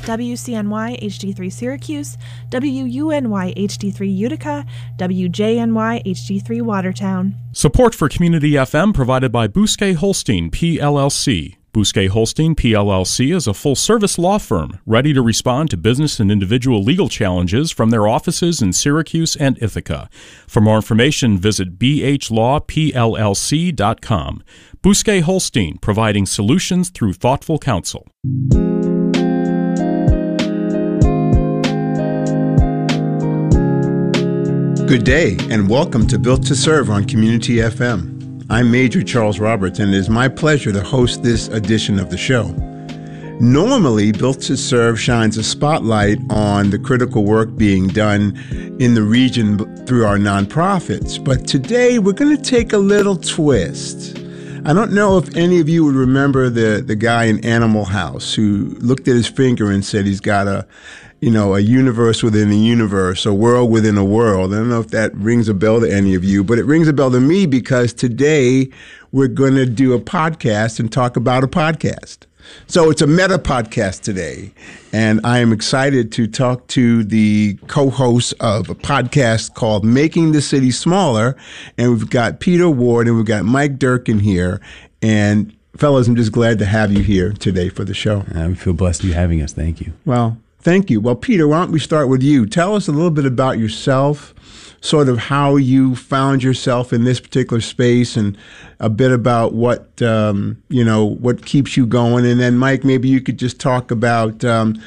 WCNY HD3 Syracuse, WUNY HD3 Utica, WJNY HD3 Watertown. Support for Community FM provided by Bousquet Holstein, PLLC. Bousquet Holstein, PLLC is a full-service law firm ready to respond to business and individual legal challenges from their offices in Syracuse and Ithaca. For more information, visit bhlawpllc.com. Bousquet Holstein, providing solutions through thoughtful counsel. Good day, and welcome to Built to Serve on Community FM. I'm Major Charles Roberts, and it is my pleasure to host this edition of the show. Normally, Built to Serve shines a spotlight on the critical work being done in the region through our nonprofits, but today we're going to take a little twist. I don't know if any of you would remember the guy in Animal House who looked at his finger and said he's got a universe within a universe, a world within a world. I don't know if that rings a bell to any of you, but it rings a bell to me because today we're going to do a podcast and talk about a podcast. So it's a meta podcast today, and I am excited to talk to the co-host of a podcast called Making the City Smaller, and we've got Peter Ward and we've got Mike Durkin here, and fellas, I'm just glad to have you here today for the show. I feel blessed you having us. Thank you. Well, thank you. Well, Peter, why don't we start with you? Tell us a little bit about yourself, sort of how you found yourself in this particular space, and a bit about what keeps you going. And then, Mike, maybe you could just talk about,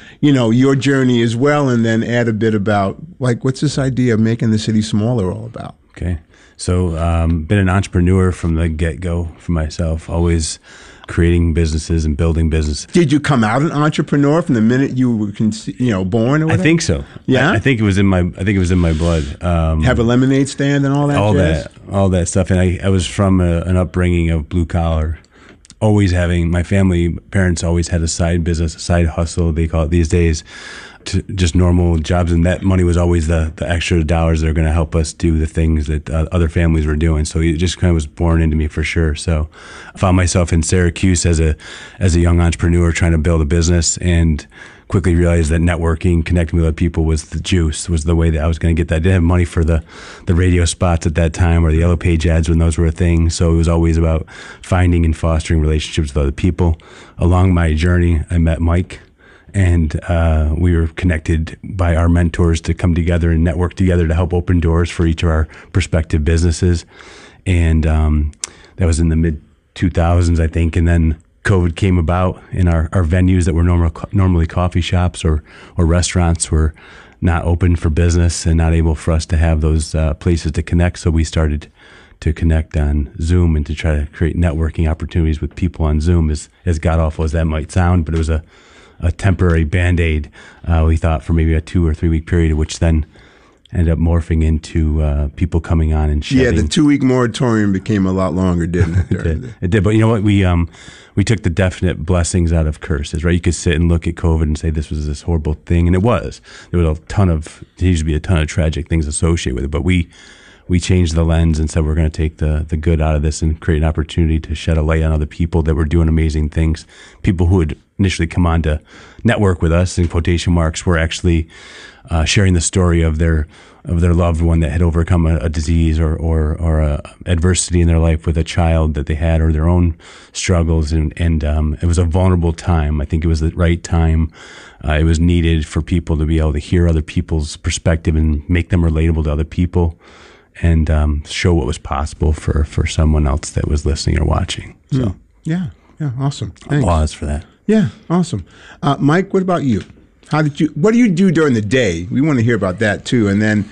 your journey as well, and then add a bit about, what's this idea of making the city smaller all about? Okay. So, been an entrepreneur from the get-go for myself, always creating businesses and building business. Did you come out an entrepreneur from the minute you were, born? Or whatever? I think so. Yeah, I think it was in my blood. Have a lemonade stand and all that. All that stuff. And I was from an upbringing of blue collar. Always having my parents always had a side business, a side hustle. They call it these days. To just normal jobs, and that money was always the extra dollars that are going to help us do the things that other families were doing. So it just kind of was born into me for sure. So I found myself in Syracuse as a young entrepreneur trying to build a business, and quickly realized that networking, connecting with other people was the juice, was the way that I was going to get that. I didn't have money for the radio spots at that time or the Yellow Page ads when those were a thing. So it was always about finding and fostering relationships with other people. Along my journey, I met Mike. And we were connected by our mentors to come together and network together to help open doors for each of our prospective businesses. And that was in the mid-2000s, I think. And then COVID came about, and our venues that were normally coffee shops or restaurants were not open for business and not able for us to have those places to connect. So we started to connect on Zoom and to try to create networking opportunities with people on Zoom, as god-awful as that might sound. But it was a temporary Band-Aid, we thought, for maybe a 2 or 3 week period, which then ended up morphing into people coming on and shedding. Yeah, the 2-week moratorium became a lot longer, didn't it? It did. But you know what? We took the definite blessings out of curses, right? You could sit and look at COVID and say this was this horrible thing, and it was. There was there used to be a ton of tragic things associated with it, but we changed the lens and said we're going to take the good out of this and create an opportunity to shed a light on other people that were doing amazing things. People who had initially come on to network with us, in quotation marks, were actually sharing the story of their loved one that had overcome a disease or a adversity in their life with a child that they had, or their own struggles. And it was a vulnerable time. I think it was the right time. It was needed for people to be able to hear other people's perspective and make them relatable to other people, and show what was possible for someone else that was listening or watching. So yeah, awesome. Thanks. Applause for that. Yeah, awesome. Mike, what about you? What do you do during the day? We want to hear about that too, and then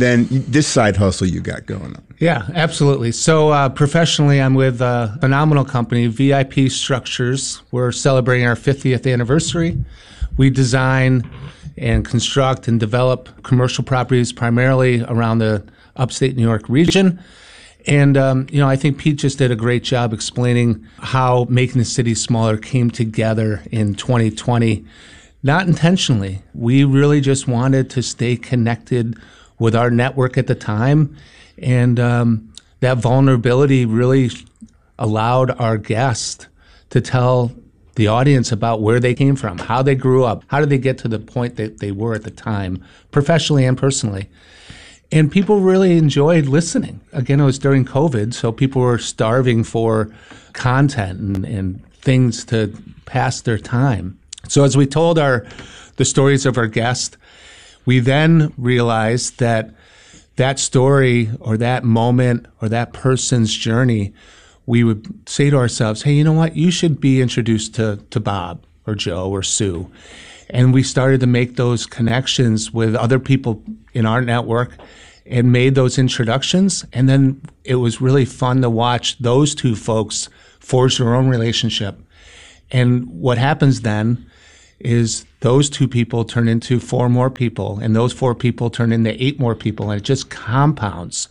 this side hustle you got going on. Yeah, absolutely. So professionally, I'm with a phenomenal company, VIP Structures. We're celebrating our 50th anniversary. We design and construct and develop commercial properties primarily around the upstate New York region. And, I think Pete just did a great job explaining how Making the City Smaller came together in 2020. Not intentionally. We really just wanted to stay connected with our network at the time. And that vulnerability really allowed our guests to tell the audience about where they came from, how they grew up, how did they get to the point that they were at the time, professionally and personally. And people really enjoyed listening. Again, it was during COVID, so people were starving for content and things to pass their time. So as we told the stories of our guests, we then realized that story or that moment or that person's journey, we would say to ourselves, hey, you know what? You should be introduced to Bob or Joe or Sue. And we started to make those connections with other people in our network and made those introductions. And then it was really fun to watch those two folks forge their own relationship. And what happens then is those two people turn into 4 more people, and those 4 people turn into 8 more people, and it just compounds.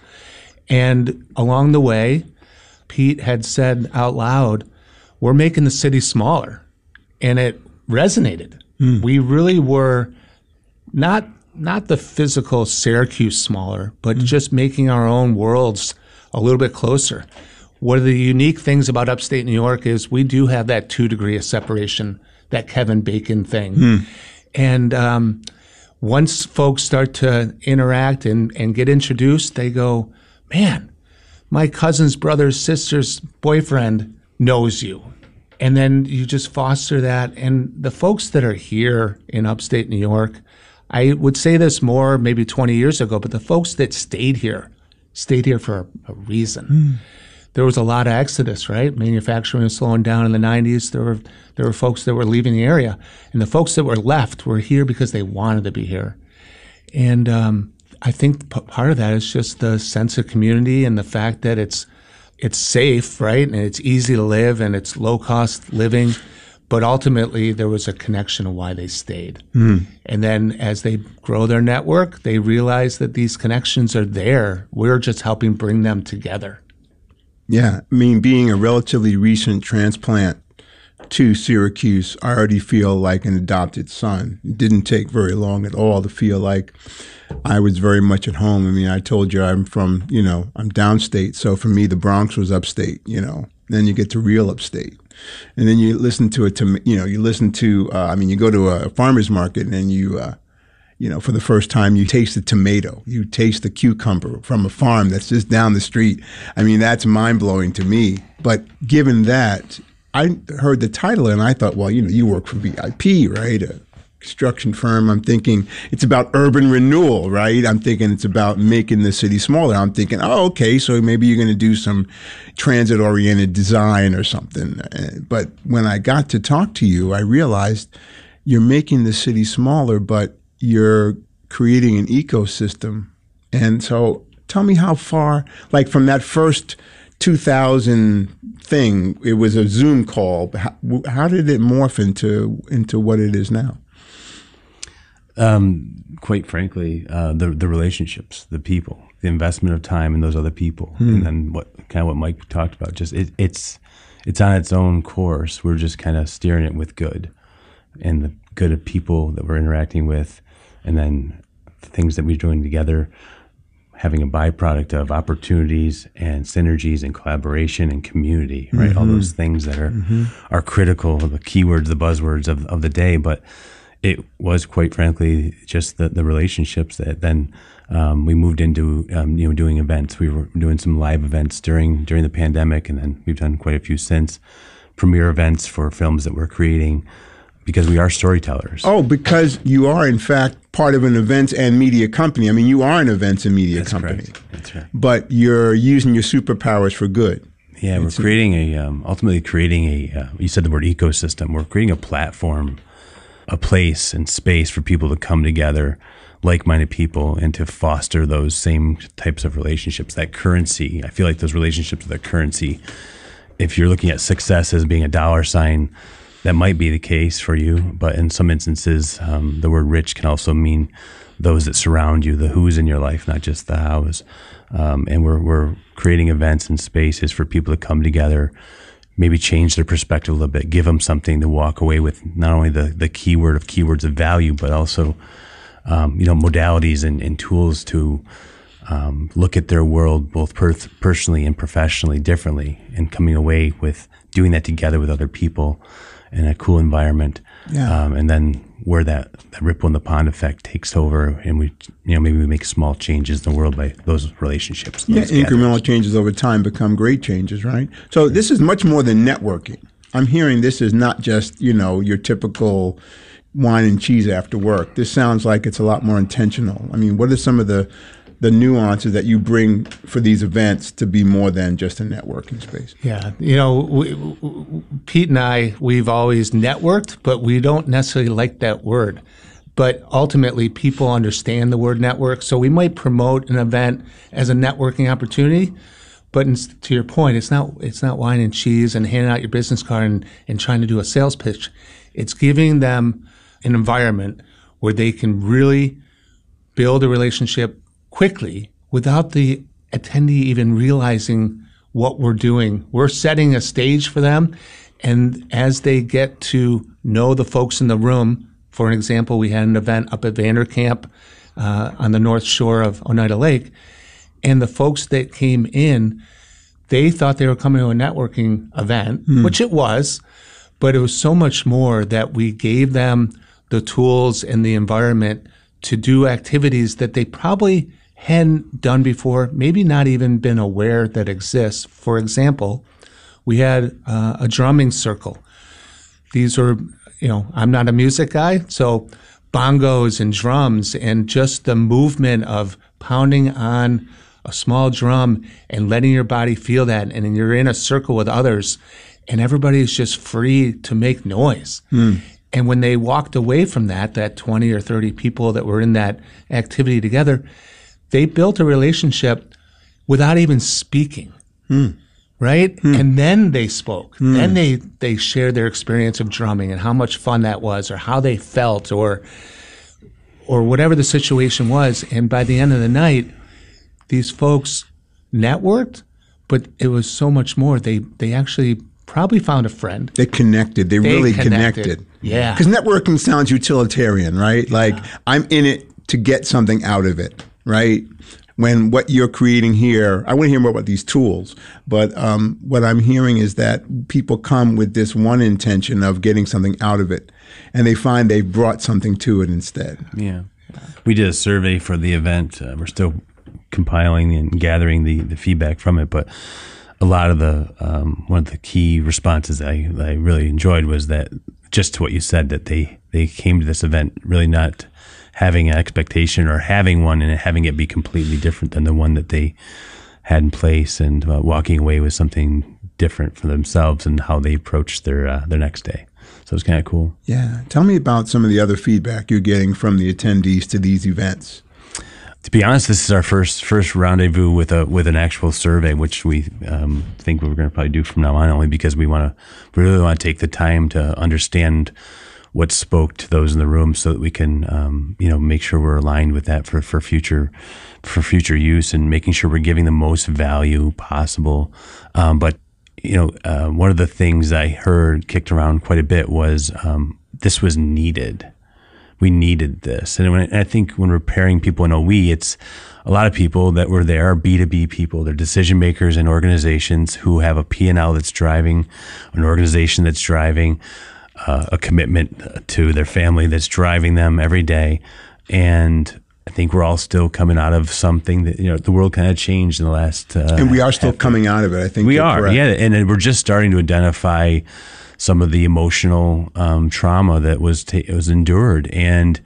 And along the way, Pete had said out loud, we're making the city smaller. And it resonated. We really were not the physical Syracuse smaller, but just making our own worlds a little bit closer. One of the unique things about upstate New York is we do have that 2 degree of separation, that Kevin Bacon thing. And once folks start to interact and get introduced, they go, man, my cousin's brother's sister's boyfriend knows you. And then you just foster that. And the folks that are here in upstate New York, I would say this more maybe 20 years ago, but the folks that stayed here for a reason. There was a lot of exodus, right? Manufacturing was slowing down in the 90s. There were folks that were leaving the area. And the folks that were left were here because they wanted to be here. And I think part of that is just the sense of community and the fact that it's safe, right? And it's easy to live and it's low-cost living. But ultimately, there was a connection of why they stayed. And then as they grow their network, they realize that these connections are there. We're just helping bring them together. Yeah, I mean, being a relatively recent transplant to Syracuse, I already feel like an adopted son. It didn't take very long at all to feel like I was very much at home. I mean, I told you I'm from, I'm downstate. So for me, the Bronx was upstate, Then you get to real upstate. And then you listen to you go to a farmer's market and then for the first time, you taste the tomato, you taste the cucumber from a farm that's just down the street. I mean, that's mind-blowing to me. But given that, I heard the title and I thought, well, you work for VIP, right? A construction firm. I'm thinking it's about urban renewal, right? I'm thinking it's about making the city smaller. I'm thinking, oh, okay, so maybe you're going to do some transit-oriented design or something. But when I got to talk to you, I realized you're making the city smaller, but you're creating an ecosystem. And so tell me how far, like from that first 2000 thing, it was a Zoom call. How did it morph into what it is now? Quite frankly, the relationships, the people, the investment of time in those other people. And then what Mike talked about, just it's on its own course. We're just kind of steering it with good and the good of people that we're interacting with. And then the things that we're doing together, having a byproduct of opportunities and synergies and collaboration and community, right? All those things that are critical, the keywords, the buzzwords of the day. But it was quite frankly just the relationships that then we moved into doing events. We were doing some live events during the pandemic, and then we've done quite a few since. Premiere events for films that we're creating. Because we are storytellers. Oh, because you are, in fact, part of an events and media company. I mean, you are an events and media company. Correct. That's right. But you're using your superpowers for good. Yeah, we're creating ultimately creating you said the word ecosystem. We're creating a platform, a place and space for people to come together, like-minded people, and to foster those same types of relationships, that currency. I feel like those relationships are the currency. If you're looking at success as being a dollar sign, that might be the case for you, but in some instances, the word rich can also mean those that surround you, the who's in your life, not just the hows. And we're creating events and spaces for people to come together, maybe change their perspective a little bit, give them something to walk away with, not only the keywords of value, but also modalities and tools to look at their world both personally and professionally differently, and coming away with doing that together with other people. in a cool environment. Yeah. And then where that ripple in the pond effect takes over, and we, maybe we make small changes in the world by those relationships. Those Incremental changes over time become great changes, right? So this is much more than networking. I'm hearing this is not just, your typical wine and cheese after work. This sounds like it's a lot more intentional. I mean, what are some of the nuances that you bring for these events to be more than just a networking space? Yeah. Pete and I, we've always networked, but we don't necessarily like that word. But ultimately, people understand the word network. So we might promote an event as a networking opportunity. But to your point, it's not wine and cheese and handing out your business card and trying to do a sales pitch. It's giving them an environment where they can really build a relationship quickly without the attendee even realizing what we're doing. We're setting a stage for them. And as they get to know the folks in the room, for an example, we had an event up at Vanderkamp on the north shore of Oneida Lake. And the folks that came in, they thought they were coming to a networking event, which it was, but it was so much more that we gave them the tools and the environment to do activities that they probably hadn't done before, maybe not even been aware that exists. For example, we had a drumming circle. These were, I'm not a music guy, so bongos and drums and just the movement of pounding on a small drum and letting your body feel that, and you're in a circle with others, and everybody's just free to make noise. And when they walked away from that 20 or 30 people that were in that activity together, they built a relationship without even speaking, right? And then they spoke. Then they shared their experience of drumming and how much fun that was, or how they felt, or whatever the situation was. And by the end of the night, these folks networked, but it was so much more. They actually probably found a friend. They connected. They really connected. Yeah. Because networking sounds utilitarian, right? Like, I'm in it to get something out of it, right? When what you're creating here, I want to hear more about these tools, but what I'm hearing is that people come with this one intention of getting something out of it, and they find they've brought something to it instead. Yeah. We did a survey for the event. We're still compiling and gathering the feedback from it, but a lot of the one of the key responses that I really enjoyed was that, just to what you said, that they came to this event really not having an expectation or having one, and having it be completely different than the one that they had in place, and walking away with something different for themselves and how they approached their next day. So it's kind of cool. Yeah. Tell me about some of the other feedback you're getting from the attendees to these events. To be honest, this is our first rendezvous with an actual survey, which we think we're going to probably do from now on, only because we really want to take the time to understand what spoke to those in the room, so that we can make sure we're aligned with that for future use, and making sure we're giving the most value possible. But one of the things I heard kicked around quite a bit was this was needed. We needed this. And I think when we're pairing people in OE, it's a lot of people that were there are B2B people. They're decision makers in organizations who have a P&L that's driving, an organization that's driving, a commitment to their family that's driving them every day. And I think we're all still coming out of something that, the world kind of changed in the last and we are still coming out of it, I think. We are, correct. yeah. And we're just starting to identify some of the emotional trauma that was endured. And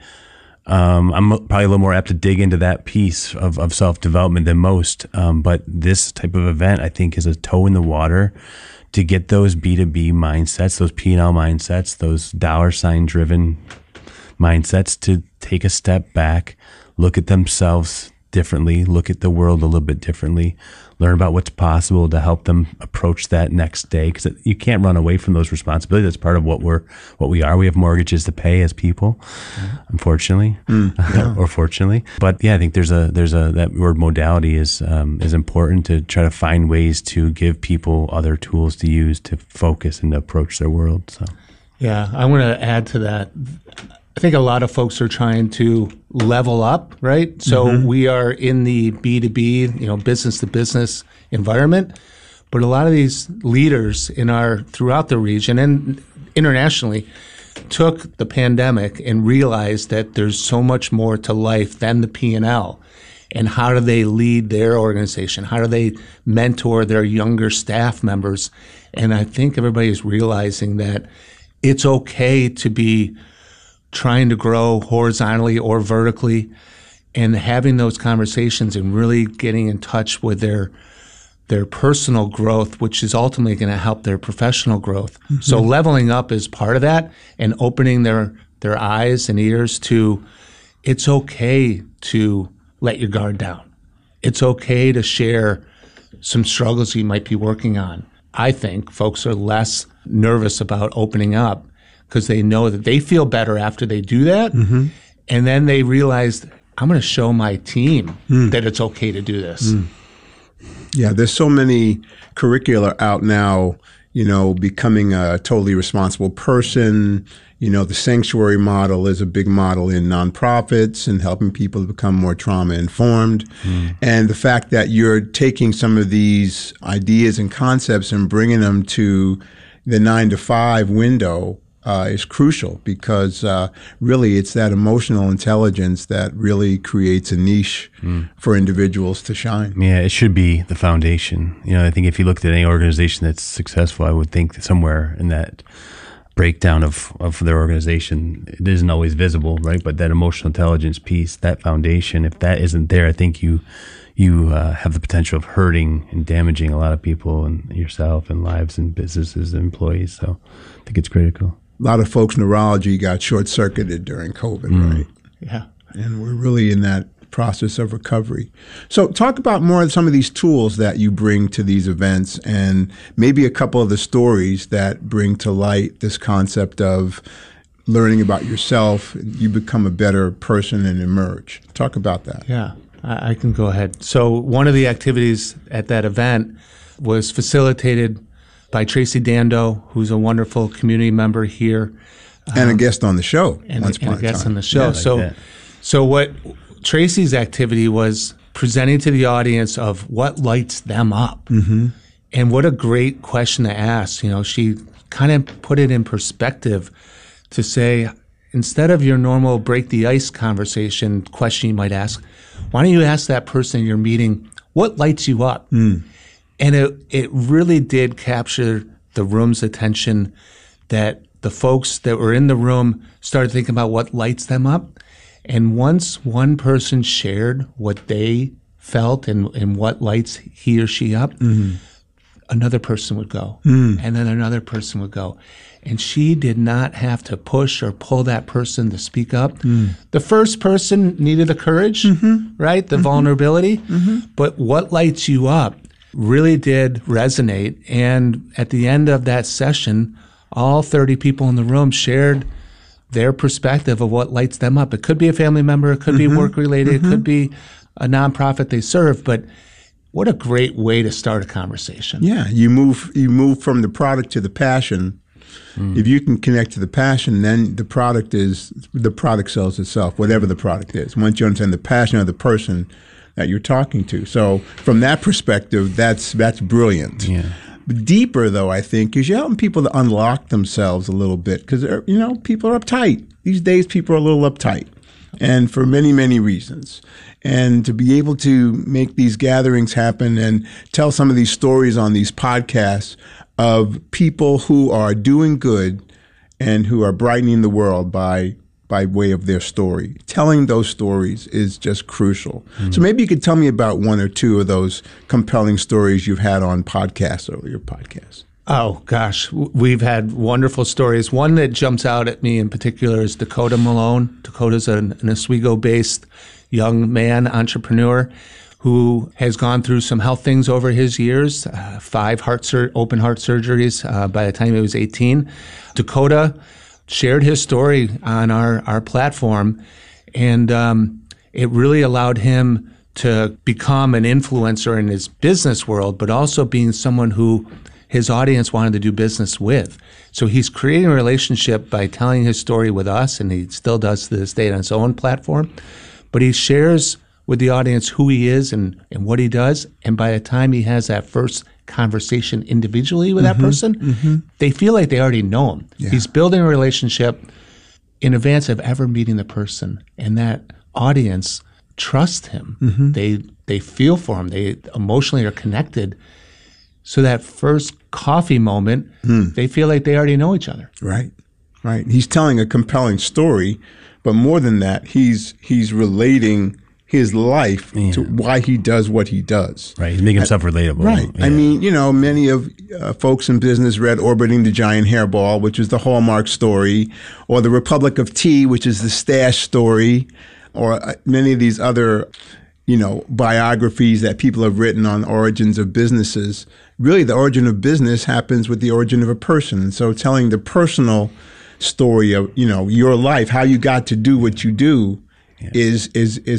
I'm probably a little more apt to dig into that piece of self-development than most. But this type of event, I think, is a toe in the water to get those B2B mindsets, those P&L mindsets, those dollar sign driven mindsets to take a step back, look at themselves differently, look at the world a little bit differently, learn about what's possible to help them approach that next day. Because you can't run away from those responsibilities. That's part of what we are. We have mortgages to pay as people, unfortunately, or fortunately. But yeah, I think there's that word modality is important to try to find ways to give people other tools to use to focus and to approach their world. So yeah, I want to add to that. I think a lot of folks are trying to level up, right? So we are in the B2B, business to business environment, but a lot of these leaders throughout the region and internationally took the pandemic and realized that there's so much more to life than the P&L. And how do they lead their organization? How do they mentor their younger staff members? And I think everybody is realizing that it's okay to be trying to grow horizontally or vertically, and having those conversations and really getting in touch with their personal growth, which is ultimately going to help their professional growth. Mm-hmm. So leveling up is part of that, and opening their eyes and ears to it's okay to let your guard down. It's okay to share some struggles you might be working on. I think folks are less nervous about opening up because they know that they feel better after they do that. Mm-hmm. And then they realize, I'm going to show my team that it's okay to do this. Yeah, there's so many curricula out now, becoming a totally responsible person. The sanctuary model is a big model in nonprofits and helping people to become more trauma informed. And the fact that you're taking some of these ideas and concepts and bringing them to the 9 to 5 window is crucial, because really it's that emotional intelligence that really creates a niche for individuals to shine. Yeah, it should be the foundation. I think if you looked at any organization that's successful, I would think that somewhere in that breakdown of their organization, it isn't always visible, right? But that emotional intelligence piece, that foundation, if that isn't there, I think you have the potential of hurting and damaging a lot of people and yourself and lives and businesses and employees. So I think it's critical. A lot of folks' neurology got short-circuited during COVID, right? Yeah. And we're really in that process of recovery. So talk about more of some of these tools that you bring to these events, and maybe a couple of the stories that bring to light this concept of learning about yourself. You become a better person and emerge. Talk about that. Yeah, I can go ahead. So one of the activities at that event was facilitated by Tracy Dando, who's a wonderful community member here. And a guest on the show. And a guest on the show. So what Tracy's activity was presenting to the audience of what lights them up. Mm-hmm. And what a great question to ask. She kind of put it in perspective to say, instead of your normal break the ice conversation question you might ask, why don't you ask that person in your meeting, what lights you up? And it really did capture the room's attention, that the folks that were in the room started thinking about what lights them up. And once one person shared what they felt and what lights he or she up, another person would go. And then another person would go. And she did not have to push or pull that person to speak up. The first person needed the courage, right? The vulnerability. But what lights you up really did resonate. And at the end of that session, all 30 people in the room shared their perspective of what lights them up. It could be a family member, it could be work-related, it could be a nonprofit they serve, but what a great way to start a conversation. Yeah, you move from the product to the passion. If you can connect to the passion, then the product sells itself, whatever the product is. Once you understand the passion of the person that you're talking to. So from that perspective, that's brilliant. Yeah. Deeper, though, I think, is you're helping people to unlock themselves a little bit, because people are uptight. These days, people are a little uptight, and for many, many reasons. And to be able to make these gatherings happen and tell some of these stories on these podcasts of people who are doing good and who are brightening the world by way of their story. Telling those stories is just crucial. So maybe you could tell me about one or two of those compelling stories you've had on podcasts or your podcast. Oh, gosh. We've had wonderful stories. One that jumps out at me in particular is Dakota Malone. Dakota's an Oswego-based young man, entrepreneur, who has gone through some health things over his years, 5 open heart surgeries by the time he was 18. Dakota shared his story on our platform, and it really allowed him to become an influencer in his business world, but also being someone who his audience wanted to do business with. So he's creating a relationship by telling his story with us, and he still does to this day on his own platform, but he shares with the audience who he is and what he does, and by the time he has that first conversation individually with that person, they feel like they already know him. Yeah. He's building a relationship in advance of ever meeting the person, and that audience trust him. They feel for him. They emotionally are connected. So that first coffee moment, they feel like they already know each other. Right. He's telling a compelling story, but more than that, he's relating his life to why he does what he does. Right. He's making himself relatable. Right. Yeah. I mean, many of folks in business read Orbiting the Giant Hairball, which is the Hallmark story, or The Republic of Tea, which is the Stash story, or many of these other, biographies that people have written on origins of businesses. Really, the origin of business happens with the origin of a person. And so telling the personal story of, your life, how you got to do what you do, is